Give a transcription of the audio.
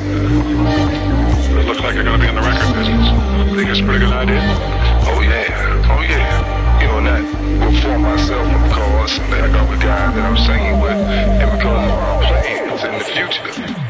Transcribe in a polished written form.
It looks like you're gonna be in the record business. Think it's a pretty good idea? Oh yeah. You know, not before myself, of course, and I got the guy that I'm singing with, and because of our plans in the future.